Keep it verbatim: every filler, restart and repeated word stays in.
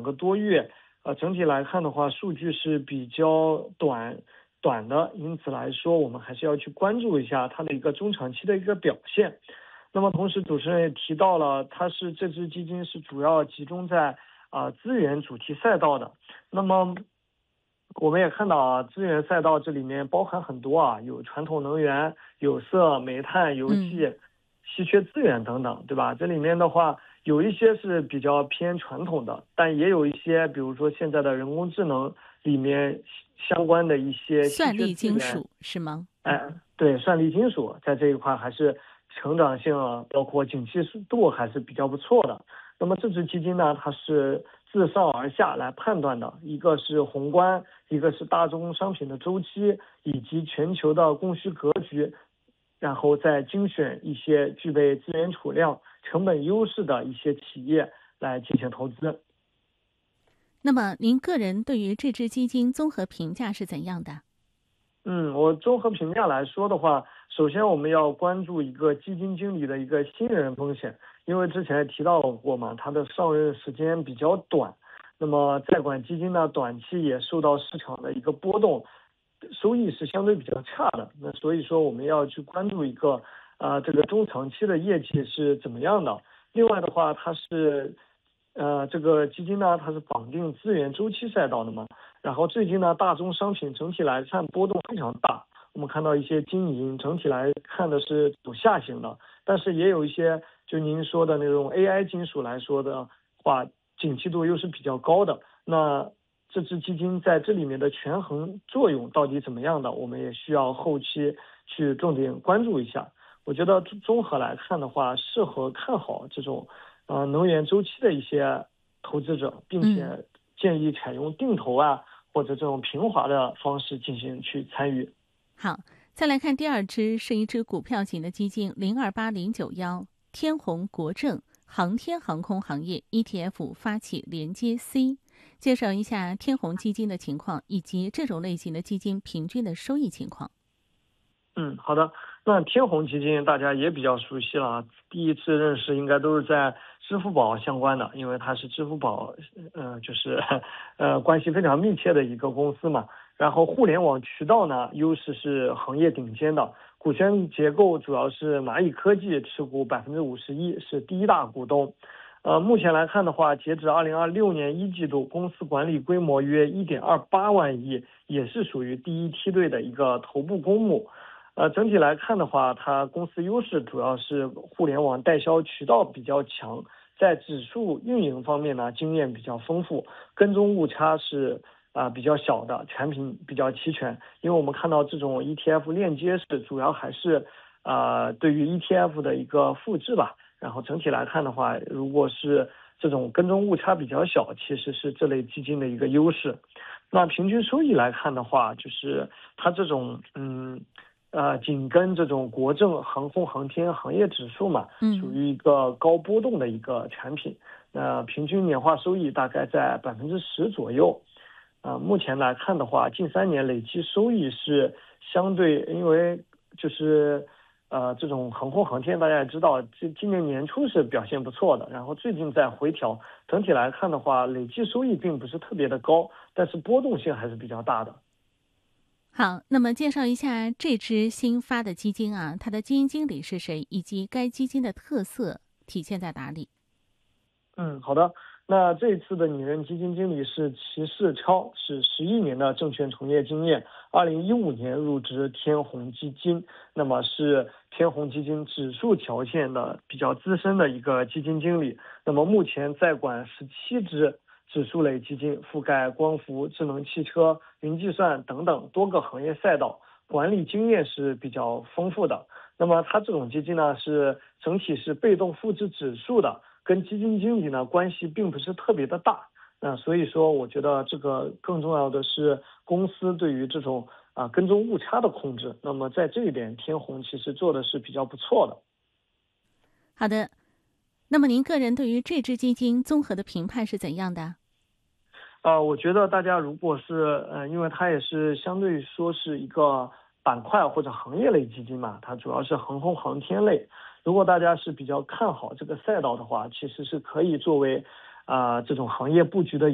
个多月，呃，整体来看的话，数据是比较短短的，因此来说，我们还是要去关注一下它的一个中长期的一个表现。那么同时，主持人也提到了，它是这支基金是主要集中在啊、呃、资源主题赛道的。那么我们也看到啊，资源赛道这里面包含很多啊，有传统能源、有色、煤炭、油气、稀缺资源等等，对吧？这里面的话，有一些是比较偏传统的，但也有一些，比如说现在的人工智能里面相关的一些算力金属是吗？ 哎，对，算力金属在这一块还是成长性啊，包括景气度还是比较不错的。那么这支基金呢，它是自上而下来判断的，一个是宏观，一个是大宗商品的周期，以及全球的供需格局，然后再精选一些具备资源储量、成本优势的一些企业来进行投资。 那么您个人对于这支基金综合评价是怎样的？ 嗯，我综合评价来说的话，首先我们要关注一个基金经理的一个新人风险，因为之前也提到过嘛，他的上任时间比较短，那么在管基金呢，短期也受到市场的一个波动，收益是相对比较差的。那所以说我们要去关注一个，呃，这个中长期的业绩是怎么样的。另外的话，它是，呃，这个基金呢，它是绑定资源周期赛道的嘛。然后最近呢，大宗商品整体来看波动非常大，我们看到一些金银整体来看的是走下行的，但是也有一些就您说的那种 A I 金属来说的话，景气度又是比较高的。那这支基金在这里面的权衡作用到底怎么样的，我们也需要后期去重点关注一下。我觉得综合来看的话，适合看好这种呃能源周期的一些投资者，并且建议采用定投啊。或者这种平滑的方式进行去参与。 好，再来看第二支，是一支股票型的基金零二八零九幺天弘国证航天航空行业 E T F 发起连接 C， 介绍一下天弘基金的情况以及这种类型的基金平均的收益情况。 嗯，好的。那天弘基金大家也比较熟悉了啊，第一次认识应该都是在支付宝相关的，因为它是支付宝，呃，就是呃关系非常密切的一个公司嘛。然后互联网渠道呢，优势是行业顶尖的，股权结构主要是蚂蚁科技持股百分之五十一，是第一大股东。呃，目前来看的话，截止二零二六年一季度，公司管理规模约一点二八万亿，也是属于第一梯队的一个头部公募。呃，整体来看的话，它公司优势主要是互联网代销渠道比较强，在指数运营方面呢，经验比较丰富，跟踪误差是啊、呃、比较小的，产品比较齐全。因为我们看到这种 E T F 链接是主要还是啊、呃、对于 E T F 的一个复制吧。然后整体来看的话，如果是这种跟踪误差比较小，其实是这类基金的一个优势。那平均收益来看的话，就是它这种嗯。呃，紧跟这种国证航空航天行业指数嘛，属于一个高波动的一个产品。那平均年化收益大概在百分之十左右。呃，目前来看的话，近三年累计收益是相对，因为就是呃这种航空航天大家也知道，今今年年初是表现不错的，然后最近在回调。整体来看的话，累计收益并不是特别的高，但是波动性还是比较大的。 好，那么介绍一下这支新发的基金啊，它的基金经理是谁，以及该基金的特色体现在哪里？ 嗯，好的。那这次的拟任基金经理是齐世超，是十一年的证券从业经验，二零一五年入职天弘基金，那么是天弘基金指数条线的比较资深的一个基金经理。那么目前在管十七只指数类基金，覆盖光伏、智能汽车、云计算等等多个行业赛道，管理经验是比较丰富的。那么它这种基金呢，是整体是被动复制指数的，跟基金经理呢关系并不是特别的大。那所以说，我觉得这个更重要的是公司对于这种啊跟踪误差的控制。那么在这一点，天弘其实做的是比较不错的。 好的，那么您个人对于这支基金综合的评判是怎样的？ 啊、呃，我觉得大家如果是呃，因为它也是相对说是一个板块或者行业类基金嘛，它主要是航空航天类。如果大家是比较看好这个赛道的话，其实是可以作为啊、呃、这种行业布局的